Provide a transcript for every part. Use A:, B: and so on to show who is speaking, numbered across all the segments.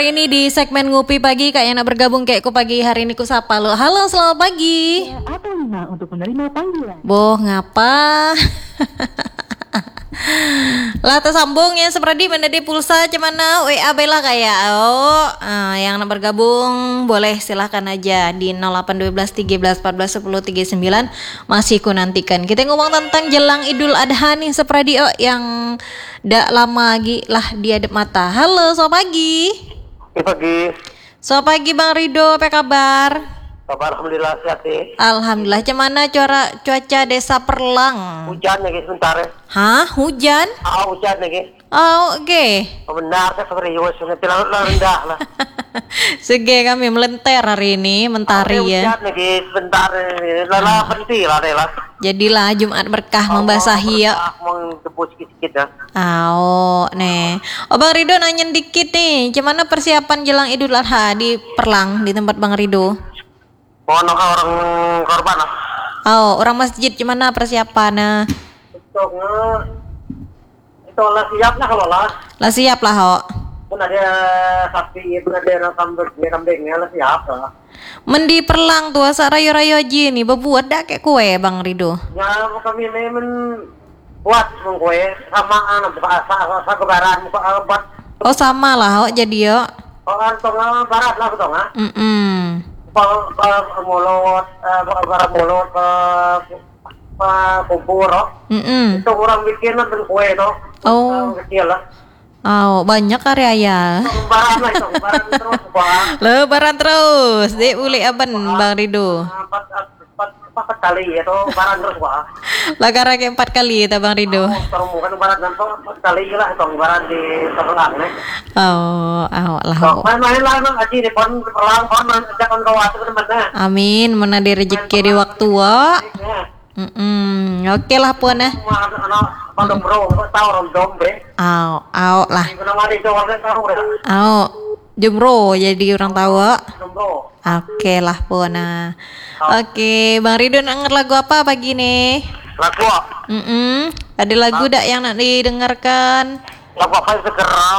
A: Ini di segmen Ngopi Pagi, Kak Yana bergabung kayak ku pagi hari ini ku sapa lo. Halo, selamat pagi.
B: Atau 5 untuk menerima panggilan.
A: Boh, ngapa? Lah tersambung ya seperti menjadi pulsa cemana WA bela kayak yang bergabung boleh silahkan aja di 0812 13 14 10 39 masih ku nantikan. Kita ngomong tentang jelang Idul Adha nih seperti yang dak lama lagi lah di adep mata. Halo, selamat pagi.
C: Pagi.
A: Selamat pagi Bang Rido, apa kabar?
C: Kabar alhamdulillah sehat sih.
A: Alhamdulillah. Cemana cuaca desa Perlang?
C: Hujan lagi sebentar ya.
A: Hah, hujan?
C: Hujan lagi.
A: Oh, oke.
C: Oh, benar saya serius nanti rendah lah.
A: Sege kami melenter hari ini, mentari ya.
C: Hujan lagi sebentar lala berhenti lah deh lah.
A: Jadilah Jumat berkah membasahi ya.
C: Mengebus sikit-sikit ya.
A: Nih. Bang Rido nanya dikit nih, gimana persiapan jelang Idul Adha di Perlang di tempat Bang Rido?
C: Mohon orang korban lah.
A: Orang masjid gimana persiapannya?
C: Itu lah siap lah kalau lah.
A: Lah siap lah,
C: Pun ada sapi, pun ada kambingnya lah siap lah.
A: Mendi Perlang tuh asa rayo-rayo aja nih, berbuat dak kayak kue Bang Rido.
C: Ya kami ini buat kue sama buka asa kebaran buka buat.
A: Oh sama lah, jadi yo.
C: Orang tengah barat lah betul nggak? Mulut, barang mulut, kubur, itu orang bikin nanti kue itu, kecil lah.
A: Banyak karya ya.
C: Lebaran lah itu, lebaran terus bang.
A: Lebaran terus, dek uli aben Bang Rido.
C: Empat kali itu lebaran terus bang.
A: Lah karena kayak 4 kali ya Bang Rido.
C: Terus bukan lebaran dan 4 kali lah itu lebaran di Sebelang nih.
A: Lah.
C: Main lah nang aji di pon Sebelang pon ajak kon kawat teman-teman.
A: Amin, mana di rezeki di waktu wa. Oke lah puan ya.
C: Pandom bro, tahu rondom bre.
A: Lah. Jumro jadi orang tahu. Oke lah puan. Oke, Bang Rido denger lagu apa pagi nih?
C: Lagu.
A: Ada lagu dak yang nak didengarkan?
C: Lagu apa yang segera?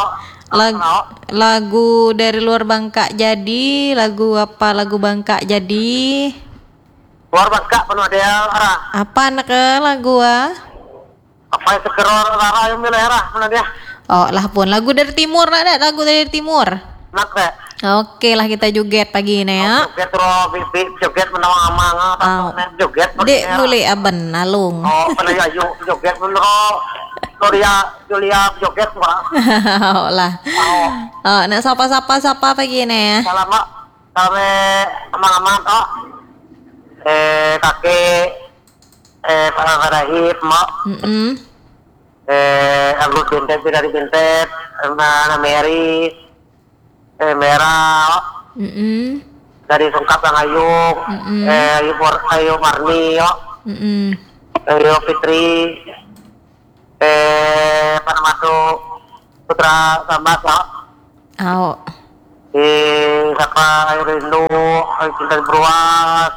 A: Lagu dari luar Bangka jadi, lagu apa? Lagu Bangka jadi.
C: Luar Bangka penuh ada arah.
A: Apa nak lagu
C: Apa yang segera arah yang milih arah mana dia?
A: Lah pun lagu dari timur ada lagu dari timur.
C: Nak deh.
A: Oke lah kita joget pagi ini ya.
C: Joget terus bibi joget menawang amang joget.
A: Dek boleh aben alung.
C: Pernah ayu joget menurut Julia joget Pak.
A: Lah. Nak sapa pagi ini ya.
C: Selamat kami amang-amang kakek para rahib mak. Agus Bintet dari Bintet mana Mary merah dari Sungkap yang Ayu Marni Ayu Fitri pada masuk Putra Sambas siapa Ayu Rindu Ayu Cinta Beruas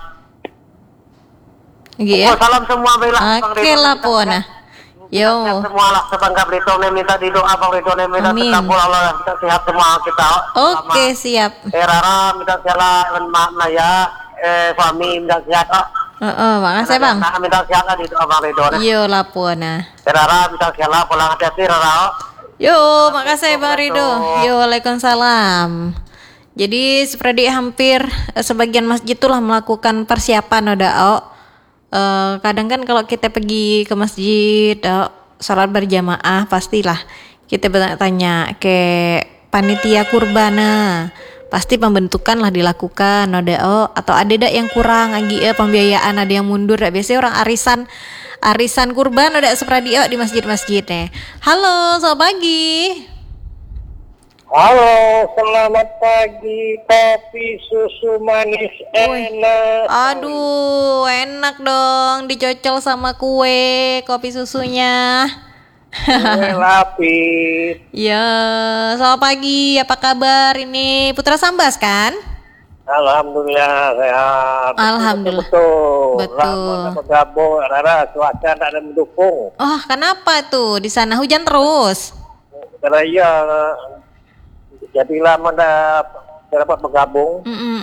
C: salam semua bela
A: oke lah puan yo
C: semua lah sebangga Belitung minta didoa Bang Ridho minta terkabul Allah kita sehat semua kita.
A: Oke siap.
C: Rara minta sehat makna ya suami minta sehat.
A: Makasih Bang.
C: Minta sehat lah didoa Bang Ridho.
A: Yo lah puana.
C: Rara minta sehat lah pulang hati-hati Rara.
A: Yo makasih Bang Ridho. Yo waalaikumsalam. Jadi seperti hampir sebagian masjid itulah melakukan persiapan kadang kan kalau kita pergi ke masjid sholat berjamaah pastilah kita bertanya ke panitia kurbana pasti pembentukan lah dilakukan atau ada dak yang kurang lagi pembiayaan ada yang mundur biasanya orang arisan kurban seperti di masjid-masjid nih. Halo selamat pagi.
C: Halo, selamat pagi. Kopi susu manis enak.
A: Aduh, enak dong dicocol sama kue kopi susunya.
C: Kue lapis.
A: Ya, selamat pagi. Apa kabar ini? Putra Sambas kan?
C: Alhamdulillah sehat.
A: Alhamdulillah.
C: Betul. Bergabung, Rara cuaca tak ada mendukung.
A: Kenapa tuh? Di sana hujan terus?
C: Karena jadilah dapat bergabung.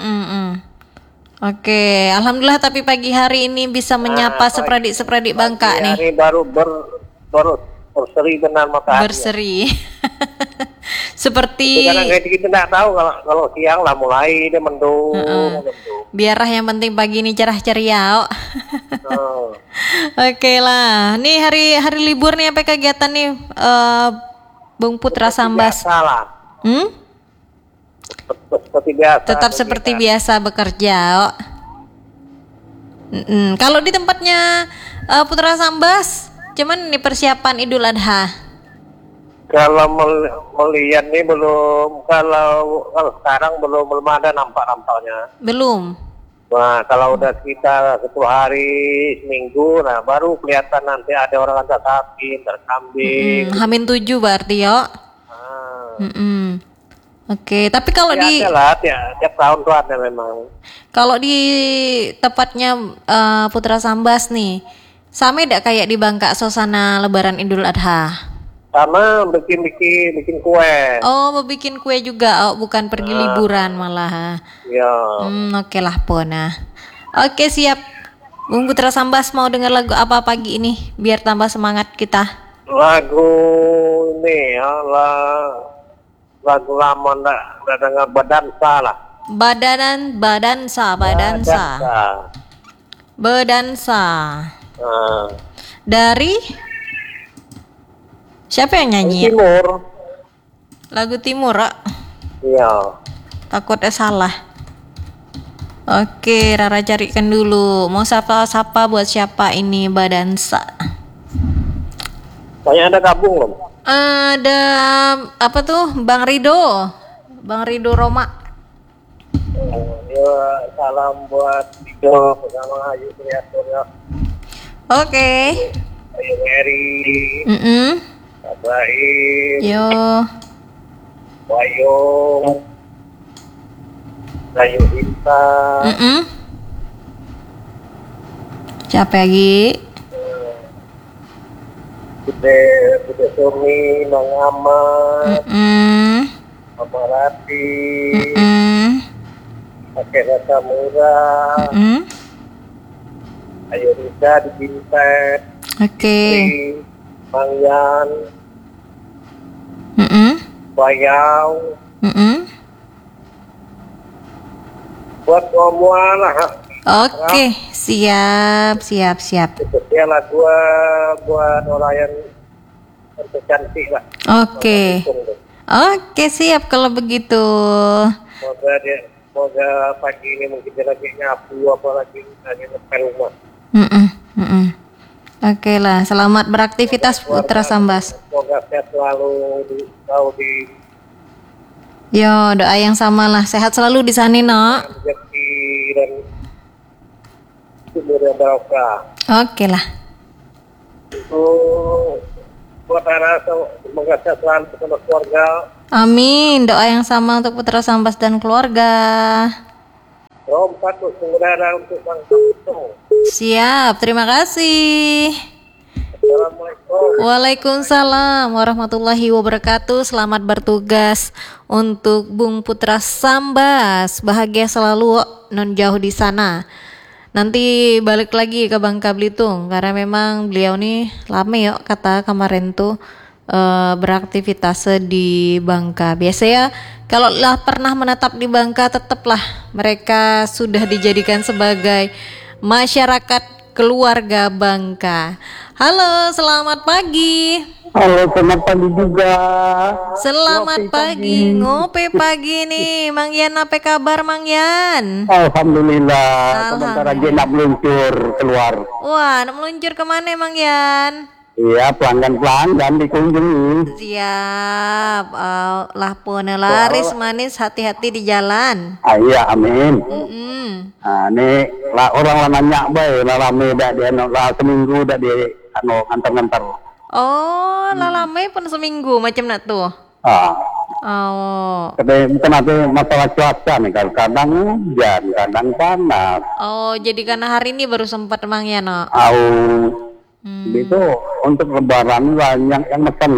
A: Oke, alhamdulillah tapi pagi hari ini bisa menyapa sepradik Bangka nih.
C: Hari baru berseri dengan matahari.
A: Berseri. Seperti
C: karena kita tidak tahu kalau siang lah mulai dia mendung.
A: Biarlah yang penting pagi ini cerah ceria. Oke lah, nih hari libur nih apa kegiatan nih Bung Putra Sambas?
C: Salah. Seperti biasa.
A: Tetap seperti biasa bekerja. Kalau di tempatnya Putra Sambas, cuman nih persiapan Idul Adha.
C: Kalau melihat nih belum, kalau sekarang belum ada nampaknya.
A: Belum.
C: Nah, kalau udah kita 10 hari seminggu, nah baru kelihatan nanti ada orang ada sapi, terkambing.
A: Hamin 7 berarti yo. Oke, tapi kalau
C: ya, tiap tahun tuh ada memang.
A: Kalau di tempatnya Putra Sambas nih, sama tidak kayak di Bangka suasana Lebaran Idul Adha?
C: Sama bikin kue.
A: Oh, mau bikin kue juga, bukan pergi liburan malah.
C: Ya.
A: Oke lah Pona. Oke siap. Bung Putra Sambas mau dengar lagu apa pagi ini biar tambah semangat kita?
C: Lagu ini ya, lagu lama udah dengar Badansa lah.
A: Badansa. Dari siapa yang nyanyi?
C: Timur.
A: Lagu Timur,
C: Iya.
A: Takutnya salah. Oke, Rara carikan dulu. Mau sapa buat siapa ini Badansa?
C: Kayaknya ada gabung loh.
A: Ada apa tuh? Bang Rido Roma.
C: Ya, salam buat Dido bersama Ayu Kreator ya.
A: Oke.
C: Ayu Mary. Abaim.
A: Yo.
C: Wayung. Ayu Inta.
A: Siapa lagi?
C: Bude Sumi, Mang Ahmad. Amarati. Pakai rasa murah. Ayu Risa di Bintet.
A: Oke.
C: Mang Yan. Bayau. Buat semua lah.
A: Oke, siap.
C: Khususnya lah buat orang yang cantik lah.
A: Oke, siap kalau begitu.
C: Semoga pagi ini mungkin dia lagi nyapu apalagi lagi ngepel rumah.
A: Oke lah, selamat beraktivitas Putra Sambas.
C: Semoga sehat selalu di
A: Yo, doa yang sama lah, sehat selalu di sana, no.
C: rezeki dan sumber yang barokah.
A: Oke lah.
C: Buat anak semoga sehat selalu bersama keluarga.
A: Amin, doa yang sama untuk Putra Sambas dan keluarga.
C: Rom satu saudara untuk Bang Sabtu.
A: Siap, terima kasih.
C: Assalamualaikum.
A: Waalaikumsalam warahmatullahi wabarakatuh. Selamat bertugas untuk Bung Putra Sambas. Bahagia selalu non jauh di sana. Nanti balik lagi ke Bangka Belitung karena memang beliau nih lama yuk kata kemarin tuh beraktivitas di Bangka. Biasa ya kalau lah pernah menetap di Bangka tetaplah mereka sudah dijadikan sebagai masyarakat keluarga Bangka. Halo, selamat pagi.
D: Halo, selamat pagi juga.
A: Selamat pagi. Ngopi pagi nih, Mang Yan. Apa kabar, Mang Yan?
D: Alhamdulillah. Sebentar lagi nak meluncur keluar.
A: Wah, nak meluncur kemana, Mang Yan?
D: Iya, pelanggan-pelanggan dikunjungi.
A: Siap. Lah pun laris manis, hati-hati di jalan.
D: Iya, amin. Nah, ini lah orang lah nanya bae, lah rame dah dia lah seminggu dah dia ngantar-ngantar.
A: Oh, lalame pun seminggu macam nak tuh. Oh.
D: Bukan ada masalah cuaca nih, kadang hujan, kadang panas.
A: Oh, jadi karena hari ini baru sempat Mang Yan, no?
D: Itu untuk lebaran banyak yang mesen.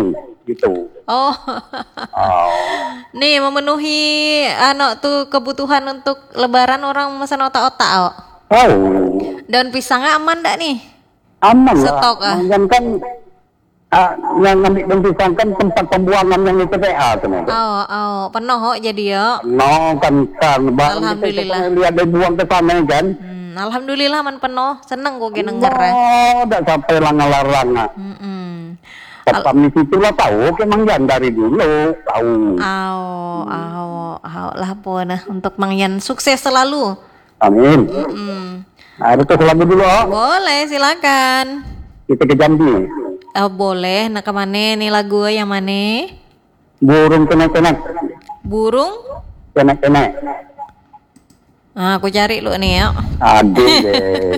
D: gitu.
A: Oh.
D: Oh.
A: Nih memenuhi tuh kebutuhan untuk lebaran orang mesen otak-otak, oh.
D: Oh.
A: Daun pisangnya aman enggak nih?
D: Aman lah.
A: Stok, ah.
D: Mangyan kan yang ngambil dan pisang kan tempat pembuangan yang di TPA tuh.
A: Penuh oh, jadi ya.
D: No kan
A: Alhamdulillah.
D: Kita lihat dia buang ke sana kan.
A: Alhamdulillah man penuh. Seneng kok denger.
D: Oh, udah sampai larang-larang. Kami situ lah tahu, Mangyan dari dulu tahu.
A: Lah po nah untuk Mangyan sukses selalu.
D: Amin. Nah, itu selalu dulu. Oh.
A: Boleh, silakan.
D: Kita ke Jambi.
A: Oh, boleh. Nah, kemana nih lagu yang mana?
D: Burung kenek-kenek.
A: Burung?
D: Kenek-kenek.
A: Aku cari lu nih ya.
D: Aduh deh.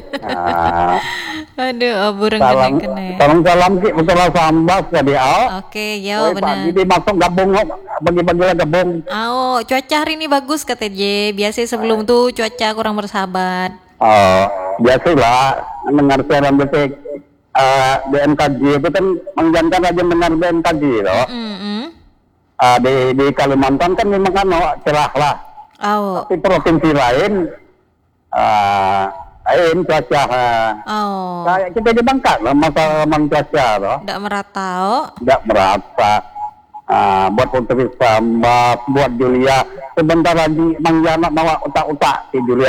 A: Aduh, burung
D: Salam,
A: kenek-kenek.
D: salam ki betul sambas tadi
A: Oke, ya benar.
D: Pagi dimasuk gabung bagi-bagi lah gabung.
A: Cuaca hari ini bagus kata J. Biasanya sebelum tuh cuaca kurang bersahabat.
D: Biasalah mendengar siaran detik BMKG itu kan menjangan aja benar BMKG loh. Di Kalimantan kan memang kan cerah lah. Tapi provinsi lain cuaca. Kayak kita di Bangka lah masalah cuaca loh.
A: Tidak merata.
D: Tidak merata. Buat Putri Sambas, buat Julia. Sebentar lagi Mang Yana bawa otak-otak si Julia.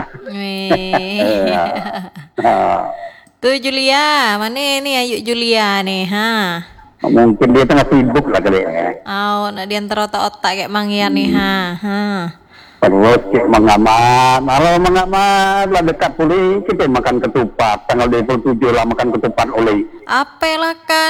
A: Tuh Julia, mana nih ayo Julia nih,
D: Mungkin dia tengah sibuk lah kali ya.
A: Nak diantar otak-otak kayak Mang Yan nih,
D: Terus kita mengaman, kalau mengaman lah dekat pulih kita makan ketupat. Tanggal 27 lah makan ketupat oleh.
A: Apa lah kan?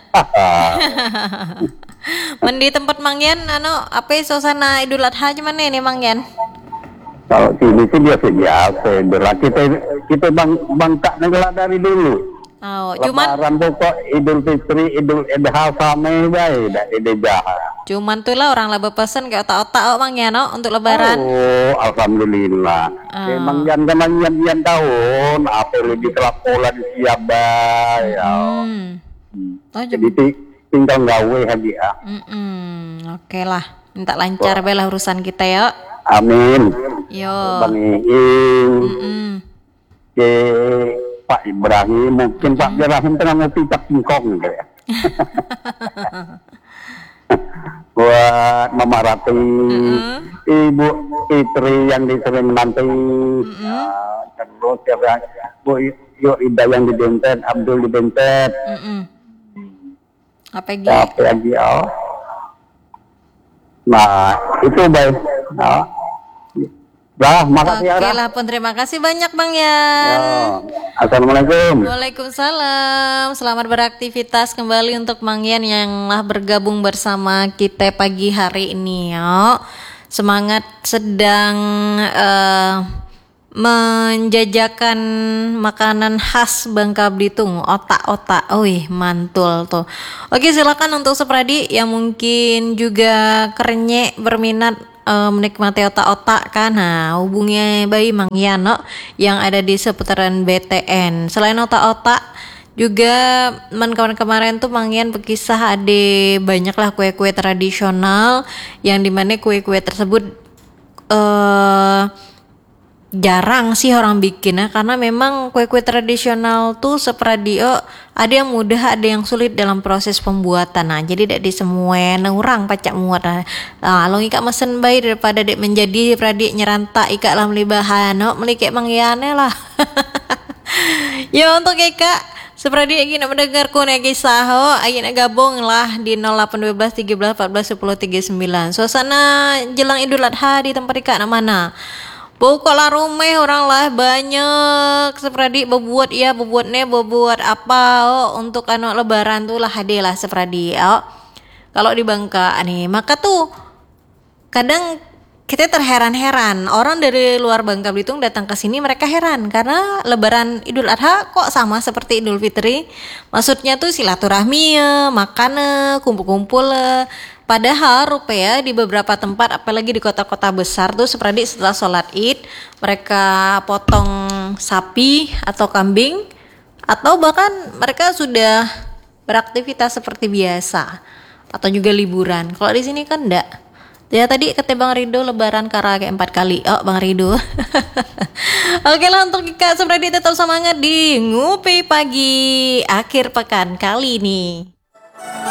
A: Mendi tempat Mang Yan, apa suasana Idul Adha gimana nih Mang Yan?
D: Kalau sini sih biasa-biasa. Kita Bangka negara dari dulu. Lebaran pokok Idul Fitri, Idul Adha sama baik, Idul Adha.
A: Cuman tuh lah orang lah berpesan kayak otak-otak Mang Yan untuk lebaran.
D: Alhamdulillah. Memang jangan tahun apa lebih kelapolan siap baik. Jadi tinggal gawe lagi ya.
A: Oke lah, minta lancar belah urusan kita ya.
D: Amin.
A: Yo.
D: Bang Iing. Pak Ibrahim, mungkin Pak Ibrahim tengah ngopi tak singkong gitu ya. Buat Mama Rati, Ibu Fitri yang disering nanti, terus Bu Ida yang di Bentet, Abdul di Bentet.
A: Apa
D: lagi ya? Nah, itu baik. Makasih ya.
A: Oke lah pun terima kasih banyak Bang Yan.
D: Assalamualaikum.
A: Waalaikumsalam. Selamat beraktivitas kembali untuk Mang Yan yang lah bergabung bersama kita pagi hari ini ya. Semangat sedang menjajakan makanan khas Bangka Belitung, otak-otak. Mantul tuh. Oke, silakan untuk Supradi yang mungkin juga kerenyek berminat menikmati otak-otak kan. Hubungi bayi Mang Yan yang ada di seputaran BTN. Selain otak-otak juga kemarin tuh Mang Yan berkisah ada banyaklah kue-kue tradisional yang dimana kue-kue tersebut jarang sih orang bikin karena memang kue-kue tradisional tuh sepradio ada yang mudah ada yang sulit dalam proses pembuatan. Jadi tidak di semua orang pacak muat long ika mesen bayi daripada dek menjadi pradik nyerantak ika lah meli bahan meli kayak Mang Yane lah. Ya untuk ika sepradi ingin mendengar kone kisah ingin gabung lah di 0812 13 14 10 39. Suasana jelang Idul Adha di tempat ika mana? Pokoklah rumah orang lah banyak sepradi berbuat apa untuk lebaran tuh lah hadiah lah sepradi. Kalau di Bangka nih maka tuh kadang kita terheran-heran orang dari luar Bangka Belitung datang ke sini mereka heran karena lebaran Idul Adha kok sama seperti Idul Fitri. Maksudnya tuh silaturahmi makan kumpul-kumpul. Padahal rupanya di beberapa tempat apalagi di kota-kota besar tuh seperti setelah sholat Id mereka potong sapi atau kambing atau bahkan mereka sudah beraktivitas seperti biasa. atau juga liburan. Kalau di sini kan enggak. Ya tadi kata Bang Rido lebaran karaoke 4 kali. Oh Bang Rido. Oke lah, untuk Kak Supradi tetap semangat di Ngopi Pagi akhir pekan kali ini.